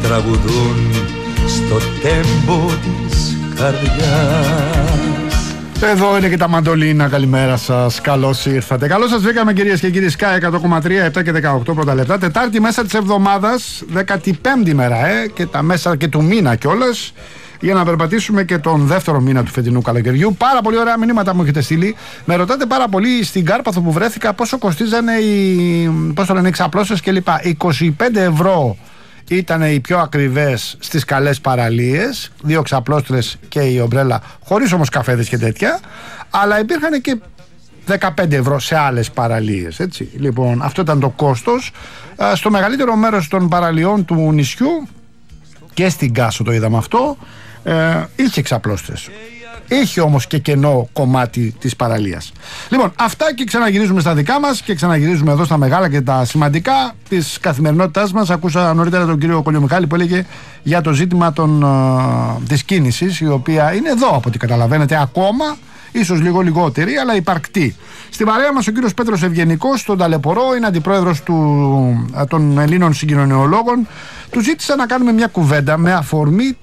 τραγουδούν στο τέμπο της καρδιάς. Εδώ είναι και τα μαντολίνα. Καλημέρα σας. Καλώς ήρθατε. Καλώς σας βρήκαμε, κυρίες και κύριοι. Sky 100,3, 7 και 18 πρώτα λεπτά. Τετάρτη μέσα της εβδομάδας, 15η μέρα, και τα μέσα και του μήνα κιόλας. Για να περπατήσουμε και τον δεύτερο μήνα του φετινού καλοκαιριού. Πάρα πολύ ωραία μηνύματα μου έχετε στείλει. Με ρωτάτε πάρα πολύ στην Κάρπαθο που βρέθηκα πόσο κοστίζανε οι εξαπλώσεις κλπ. 25 ευρώ ήταν οι πιο ακριβές στις καλές παραλίες, 2 ξαπλώστρες και η ομπρέλα, χωρίς όμως καφέδες και τέτοια. Αλλά υπήρχαν και 15 ευρώ σε άλλες παραλίες, έτσι. Λοιπόν, αυτό ήταν το κόστος. Στο μεγαλύτερο μέρος των παραλιών του νησιού και στην Κάσο το είδαμε αυτό, είχε εξαπλώστρες. Είχε όμως και κενό κομμάτι της παραλίας. Λοιπόν, αυτά, και ξαναγυρίζουμε στα δικά μας και ξαναγυρίζουμε εδώ στα μεγάλα και τα σημαντικά της καθημερινότητάς μας. Ακούσα νωρίτερα τον κύριο Κολιομιχάλη που έλεγε για το ζήτημα της κίνησης, η οποία είναι εδώ από ό,τι καταλαβαίνετε ακόμα, ίσως λίγο λιγότερη, αλλά υπαρκτή. Στην παρέα μας ο κύριος Πέτρος Ευγενικός, τον ταλαιπωρώ, είναι αντιπρόεδρος των Ελλήνων Συγκοινωνιολόγων. Του ζήτησα να κάνουμε μια κουβέντα με αφορμή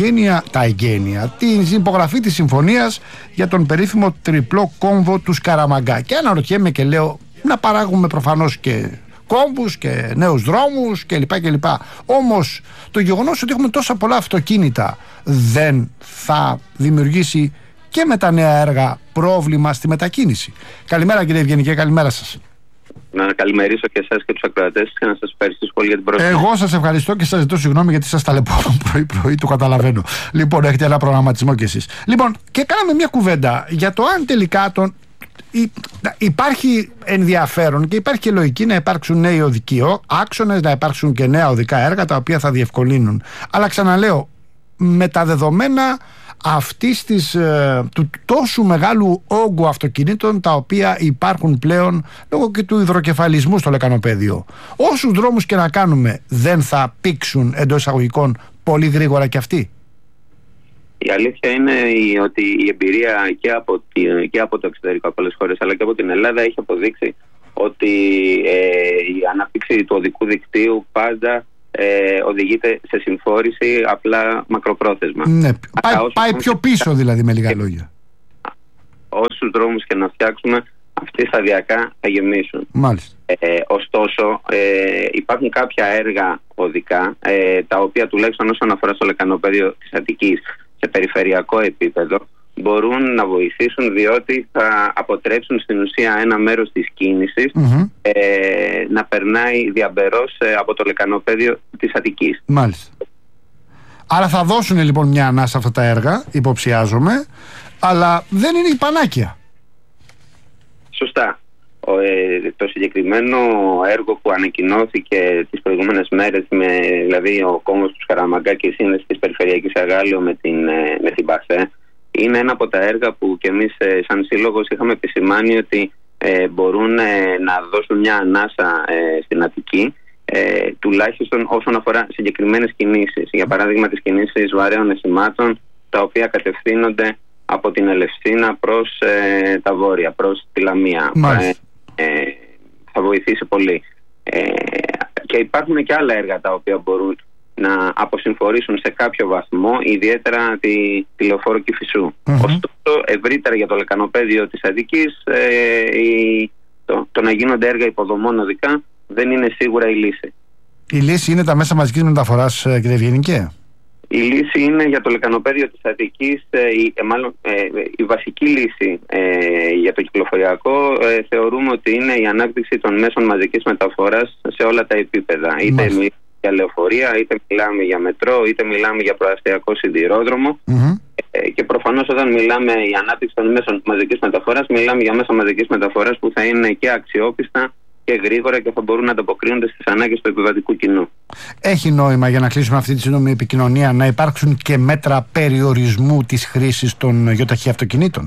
την υπογραφή της συμφωνίας για τον περίφημο τριπλό κόμβο του Σκαραμαγκά. Και αναρωτιέμαι και λέω, να παράγουμε προφανώς και κόμβους και νέους δρόμους κλπ. Όμως το γεγονός ότι έχουμε τόσα πολλά αυτοκίνητα δεν θα δημιουργήσει και με τα νέα έργα πρόβλημα στη μετακίνηση? Καλημέρα, κύριε Ευγενικέ, καλημέρα σας. Να καλημερίσω και εσάς και τους ακροατές και να σας ευχαριστήσω πολύ για την πρόσκληση. Εγώ σας ευχαριστώ και σας ζητώ συγγνώμη γιατί σας ταλαιπωρώ πρωί-πρωί, το καταλαβαίνω. Λοιπόν, έχετε ένα προγραμματισμό κι εσείς. Λοιπόν, και κάναμε μια κουβέντα για το αν τελικά υπάρχει ενδιαφέρον και υπάρχει και λογική να υπάρξουν νέοι οδικοί άξονες, να υπάρξουν και νέα οδικά έργα τα οποία θα διευκολύνουν. Αλλά ξαναλέω, με τα δεδομένα του τόσου μεγάλου όγκου αυτοκινήτων τα οποία υπάρχουν πλέον λόγω και του υδροκεφαλισμού στο λεκανοπέδιο, όσους δρόμους και να κάνουμε, δεν θα πήξουν εντός εισαγωγικών πολύ γρήγορα κι αυτοί? Η αλήθεια είναι ότι η εμπειρία και από το εξωτερικό, από πολλές χώρες, αλλά και από την Ελλάδα έχει αποδείξει ότι η ανάπτυξη του οδικού δικτύου πάντα οδηγείται σε συμφόρηση, απλά μακροπρόθεσμα. Ναι, πάει πιο πίσω δηλαδή, με λίγα λόγια. Όσους δρόμους και να φτιάξουμε, αυτοί σταδιακά θα γεμίσουν. Μάλιστα. Ωστόσο, υπάρχουν κάποια έργα οδικά, τα οποία τουλάχιστον όσον αφορά στο λεκανοπέδιο της Αττικής, σε περιφερειακό επίπεδο, μπορούν να βοηθήσουν, διότι θα αποτρέψουν στην ουσία ένα μέρος της κίνησης να περνάει διαμπερός από το λεκανοπέδιο της Αττικής. Μάλιστα. Άρα θα δώσουν λοιπόν μια ανάσα αυτά τα έργα, υποψιάζομαι, αλλά δεν είναι η πανάκια. Σωστά. Το συγκεκριμένο έργο που ανακοινώθηκε τις προηγούμενες μέρες, δηλαδή ο κόμβος του Σκαραμαγκά και η σύνδεση της περιφερειακής Αγάλιο με την ΠΑΣΕ, είναι ένα από τα έργα που και εμείς σαν σύλλογος είχαμε επισημάνει ότι μπορούν να δώσουν μια ανάσα στην Αττική, τουλάχιστον όσον αφορά συγκεκριμένες κινήσεις. Για παράδειγμα, τις κινήσεις βαρέων εχημάτων, τα οποία κατευθύνονται από την Ελευσίνα προς τα βόρεια, προς τη Λαμία. Θα βοηθήσει πολύ. Και υπάρχουν και άλλα έργα τα οποία μπορούν να αποσυμφορήσουν σε κάποιο βαθμό, ιδιαίτερα τη λεωφόρο Κηφισού. Ωστόσο, ευρύτερα για το λεκανοπέδιο της Αττικής, το να γίνονται έργα υποδομών οδικά δεν είναι σίγουρα η λύση. Η λύση είναι τα μέσα μαζικής μεταφοράς, κύριε Ευγενικέ? Η λύση είναι για το λεκανοπέδιο της Αττικής, η βασική λύση για το κυκλοφοριακό θεωρούμε ότι είναι η ανάπτυξη των μέσων μαζικής μεταφοράς σε όλα τα επίπεδα. Είτε μιλάμε για λεωφορεία, είτε μιλάμε για μετρό, είτε μιλάμε για προαστιακό σιδηρόδρομο. Και προφανώς όταν μιλάμε για ανάπτυξη των μέσων μαζικής μεταφοράς, μιλάμε για μέσα μαζικής μεταφοράς που θα είναι και αξιόπιστα και γρήγορα και θα μπορούν να ανταποκρίνονται στις ανάγκες του επιβατικού κοινού. Έχει νόημα, για να κλείσουμε αυτή τη σύντομη επικοινωνία, να υπάρξουν και μέτρα περιορισμού της χρήσης των ΙΟΤΑΧΗ αυτοκινήτων?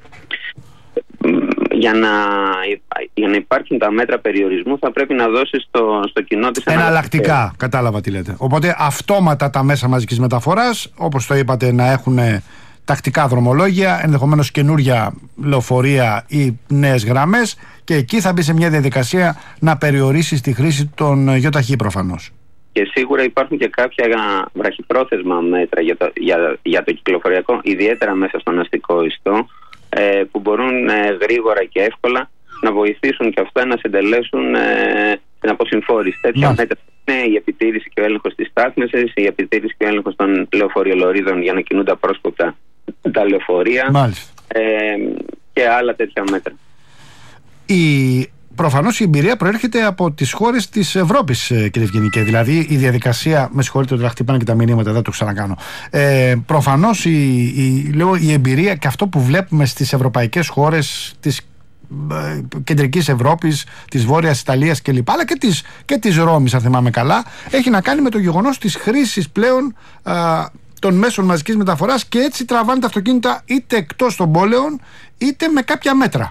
Για να υπάρξουν τα μέτρα περιορισμού, θα πρέπει να δώσει στο κοινό της εναλλακτικά. Κατάλαβα τι λέτε. Οπότε αυτόματα τα μέσα μαζικής μεταφοράς, όπως το είπατε, να έχουν τακτικά δρομολόγια, ενδεχομένως καινούρια λεωφορεία ή νέες γραμμές, και εκεί θα μπει σε μια διαδικασία να περιορίσει τη χρήση των ΙΟΤΑΧΗ προφανώς. Και σίγουρα υπάρχουν και κάποια βραχυπρόθεσμα μέτρα για το κυκλοφοριακό, ιδιαίτερα μέσα στον αστικό ιστό, που μπορούν γρήγορα και εύκολα να βοηθήσουν και αυτά να συντελέσουν την αποσυμφόρηση. Τέτοια μέτρα είναι η επιτήρηση και ο έλεγχος της στάθμευσης, η επιτήρηση και ο έλεγχος των λεωφοριολωρίδων για να κινούνται απρόσκοπτα τα λεωφορεία και άλλα τέτοια μέτρα. Προφανώς η εμπειρία προέρχεται από τις χώρες της Ευρώπης, κύριε Ευγενικέ. Δηλαδή η διαδικασία. Με συγχωρείτε ότι χτυπάνε και τα μηνύματα, δεν το ξανακάνω. Προφανώς η εμπειρία και αυτό που βλέπουμε στις ευρωπαϊκές χώρες της κεντρικής Ευρώπης, της Βόρειας Ιταλίας κλπ. Αλλά και της Ρώμης, αν θυμάμαι καλά, έχει να κάνει με το γεγονός της χρήσης πλέον των μέσων μαζικής μεταφοράς, και έτσι τραβάνε τα αυτοκίνητα είτε εκτός των πόλεων είτε με κάποια μέτρα.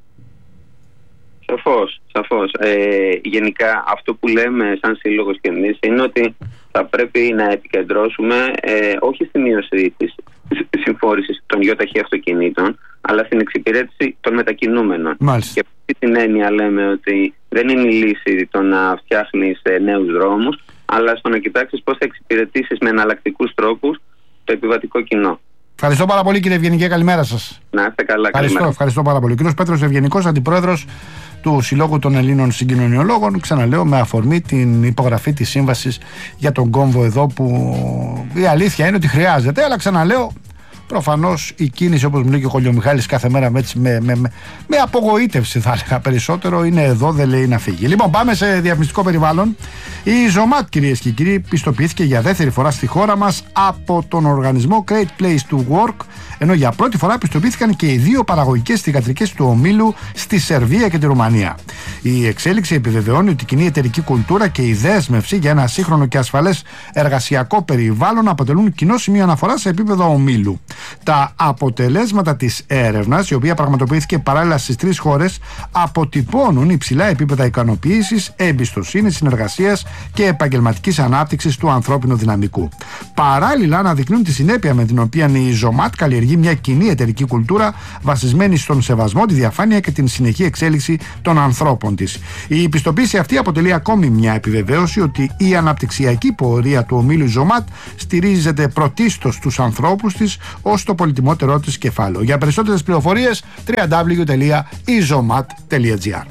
Σαφώς. Γενικά αυτό που λέμε σαν σύλλογος και εμείς είναι ότι θα πρέπει να επικεντρώσουμε όχι στη μείωση της συμφόρησης των γιοταχή αυτοκινήτων, αλλά στην εξυπηρέτηση των μετακινούμενων. Μάλιστα. Και από αυτή την έννοια λέμε ότι δεν είναι η λύση το να φτιάχνεις νέους δρόμους, αλλά στο να κοιτάξεις πώς θα εξυπηρετήσεις με εναλλακτικούς τρόπους το επιβατικό κοινό. Ευχαριστώ πάρα πολύ, κύριε Ευγενικέ. Καλημέρα σας. Να είστε καλά. Ευχαριστώ πάρα πολύ. Ο κύριος Πέτρος Ευγενικός, αντιπρόεδρος του Συλλόγου των Ελλήνων Συγκοινωνιολόγων, ξαναλέω, με αφορμή την υπογραφή της σύμβασης για τον κόμβο εδώ, που η αλήθεια είναι ότι χρειάζεται, αλλά ξαναλέω, προφανώς η κίνηση, όπως μου λέει και ο Χολιομιχάλης κάθε μέρα με απογοήτευση, θα έλεγα περισσότερο, είναι εδώ, δεν λέει να φύγει. Λοιπόν, πάμε σε διαφημιστικό περιβάλλον. Η Ζωμάτ, κυρίες και κύριοι, πιστοποιήθηκε για δεύτερη φορά στη χώρα μας από τον οργανισμό Great Place to Work, ενώ για πρώτη φορά πιστοποιήθηκαν και οι δύο παραγωγικές θυγατρικές του ομίλου στη Σερβία και τη Ρουμανία. Η εξέλιξη επιβεβαιώνει ότι η κοινή εταιρική κουλτούρα και η δέσμευση για ένα σύγχρονο και ασφαλές εργασιακό περιβάλλον αποτελούν κοινό σημείο αναφορά σε επίπεδο ομίλου. Τα αποτελέσματα της έρευνας, η οποία πραγματοποιήθηκε παράλληλα στις 3 χώρες, αποτυπώνουν υψηλά επίπεδα ικανοποίησης, εμπιστοσύνης, συνεργασίας και επαγγελματικής ανάπτυξης του ανθρώπινου δυναμικού. Παράλληλα, αναδεικνύουν τη συνέπεια με την οποία η Ζωμάτ καλλιεργεί μια κοινή εταιρική κουλτούρα βασισμένη στον σεβασμό, τη διαφάνεια και την συνεχή εξέλιξη των ανθρώπων της. Η πιστοποίηση αυτή αποτελεί ακόμη μια επιβεβαίωση ότι η αναπτυξιακή πορεία του ομίλου Ζωμάτ στηρίζεται πρωτίστως στους ανθρώπους της ως το πολυτιμότερό της κεφάλαιο. Για περισσότερες πληροφορίες, www.izomat.gr.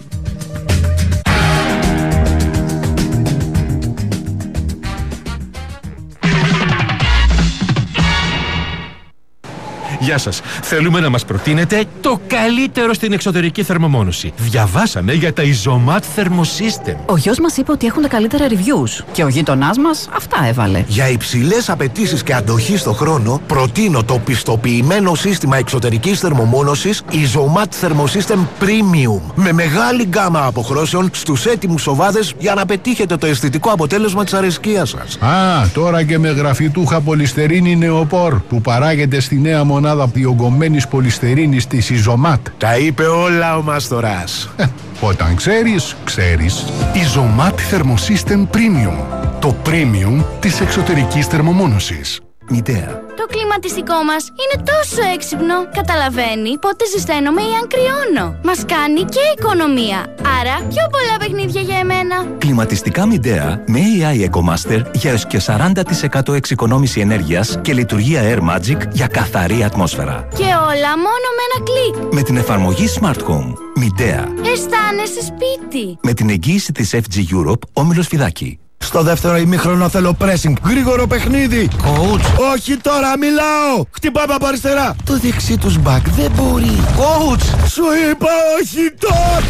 Γεια σας. Θέλουμε να μας προτείνετε το καλύτερο στην εξωτερική θερμομόνωση. Διαβάσαμε για τα Izomat Thermosystem. Ο γιος μας είπε ότι έχουν τα καλύτερα reviews και ο γείτονάς μας αυτά έβαλε. Για υψηλές απαιτήσεις και αντοχή στο χρόνο, προτείνω το πιστοποιημένο σύστημα εξωτερικής θερμομόνωσης Izomat Thermosystem Premium, με μεγάλη γκάμα αποχρώσεων στους έτοιμους σοβάδες για να πετύχετε το αισθητικό αποτέλεσμα της αρεσκίας σας. Τώρα και με γραφιτούχα πολυστερίνη νεοπόρ που παράγεται στη νέα μονάδα διογκωμένης πολυστερίνης της Izomat. Τα είπε όλα ο Μάστορας. Όταν ξέρεις, ξέρεις. Izomat Thermosystem Premium. Το premium της εξωτερικής θερμομόνωσης. Μητέρα. Το κλιματιστικό μας είναι τόσο έξυπνο. Καταλαβαίνει πότε ζεσταίνομαι ή αν κρυώνω. Μας κάνει και οικονομία. Άρα πιο πολλά παιχνίδια για εμένα. Κλιματιστικά Midea με AI EcoMaster για έως και 40% εξοικονόμηση ενέργειας και λειτουργία Air Magic για καθαρή ατμόσφαιρα. Και όλα μόνο με ένα κλικ. Με την εφαρμογή Smart Home. Midea. Αισθάνεσαι σπίτι. Με την εγγύηση της FG Europe, Όμιλος Φιδάκη. Στο δεύτερο ημίχρονο θέλω pressing. Γρήγορο παιχνίδι. Coach. Όχι τώρα, μιλάω. Χτυπάμε από αριστερά. Το δεξί τους μπακ δεν μπορεί. Coach. Σου είπα όχι τώρα.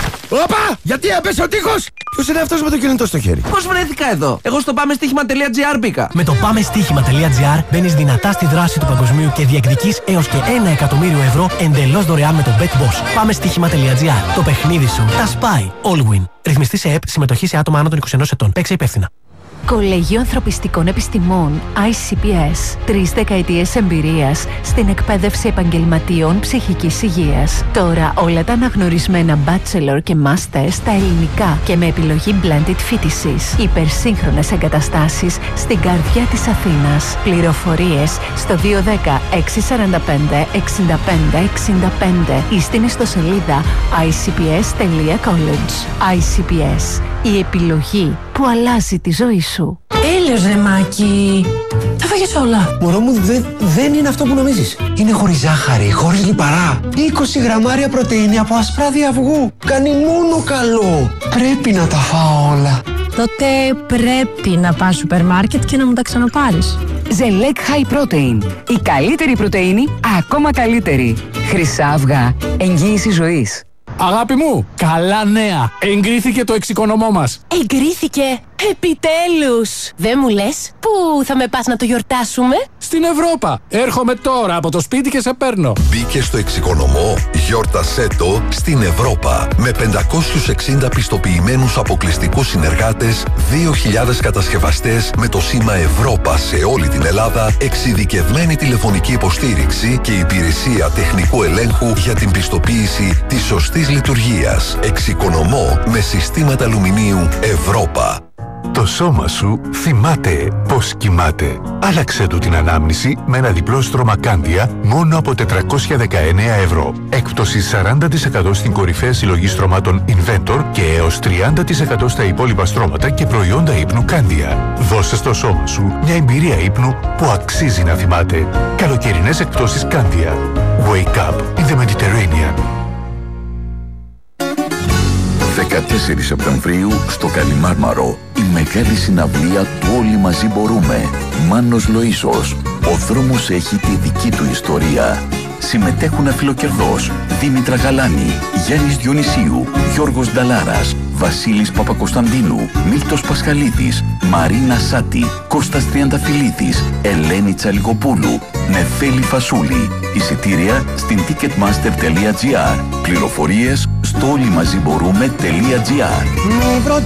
Όπα! Γιατί έπεσε ο τείχος! Ποιος είναι αυτός με το κινητό στο χέρι? Πώς βρέθηκα εδώ? Εγώ στο πάμεστοίχημα.gr μπήκα. Με το πάμεστοίχημα.gr μπαίνεις δυνατά στη δράση του παγκοσμίου και διεκδικείς έως και 1 εκατομμύριο ευρώ εντελώς δωρεάν με το BetBoss. Πάμεστοίχημα.gr. Το παιχνίδι σου τα σπάει. Allwin. Ρυθμιστή σε ΕΠ, συμμετοχή σε άτομα άνω των 21 ετών. Παίξε υπεύθυνα. Κολέγιο Ανθρωπιστικών Επιστημών ICPS. 3 δεκαετίες εμπειρίας στην εκπαίδευση επαγγελματίων ψυχικής υγείας. Τώρα όλα τα αναγνωρισμένα bachelor και master στα ελληνικά και με επιλογή blended φοιτησης. Υπερσύγχρονες εγκαταστάσεις στην καρδιά της Αθήνας. Πληροφορίες στο 210 645 65 65 ή στην ιστοσελίδα icps.college. ICPS. Η επιλογή που αλλάζει τη ζωή σου. Έλεος ρε Μάκη. Τα φάγες όλα. Μωρό μου, δεν είναι αυτό που νομίζεις. Είναι χωρίς ζάχαρη, χωρίς λιπαρά. 20 γραμμάρια πρωτεΐνη από ασπράδι αυγού. Κάνει μόνο καλό. Πρέπει να τα φάω όλα. Τότε πρέπει να πας σούπερ μάρκετ και να μου τα ξαναπάρεις. Ζελέκ High Protein. Η καλύτερη πρωτεΐνη, ακόμα καλύτερη. Χρυσά αυγά. Εγγύηση ζωής. Αγάπη μου, καλά νέα. Εγκρίθηκε το εξοικονομώ μας. Εγκρίθηκε. Επιτέλους. Δεν μου λες, πού θα με πας να το γιορτάσουμε? Στην Ευρώπα. Έρχομαι τώρα από το σπίτι και σε παίρνω. Μπήκε στο εξοικονομώ, γιόρτασέ το στην Ευρώπα. Με 560 πιστοποιημένους αποκλειστικούς συνεργάτες, 2.000 κατασκευαστές με το σήμα Ευρώπα σε όλη την Ελλάδα, εξειδικευμένη τηλεφωνική υποστήριξη και υπηρεσία τεχνικού ελέγχου για την πιστοποίηση της σωστής λειτουργίας. Εξοικονομώ με συστήματα αλουμινίου Ευρώπα. Το σώμα σου θυμάται πώς κοιμάται. Άλλαξε του την ανάμνηση με ένα διπλό στρώμα Κάνδια μόνο από 419 ευρώ. Έκπτωση 40% στην κορυφαία συλλογή στρωμάτων Inventor και έως 30% στα υπόλοιπα στρώματα και προϊόντα ύπνου Κάνδια. Δώσε στο σώμα σου μια εμπειρία ύπνου που αξίζει να θυμάται. Καλοκαιρινές εκπτώσεις Κάνδια. Wake up in the Mediterranean. 14 Σεπτεμβρίου στο Καλιμάρμαρο η μεγάλη συναυλία του Όλοι Μαζί Μπορούμε. Μάνος Λοΐσος. Ο δρόμος έχει τη δική του ιστορία. Συμμετέχουν Αφιλοκερδός, Δήμητρα Γαλάνη, Γιάννης Διονυσίου, Γιώργος Νταλάρας, Βασίλης Παπακοσταντίνου, Μίλτος Πασχαλίδης, Μαρίνα Σάτη, Κώστας Τριανταφυλλίδης, Ελένη Τσαλικοπούλου, Νεφέλη Φασούλη. Εισιτήρια στην ticketmaster.gr. Πληροφορίες στο όλημαζιμπορούμε.gr.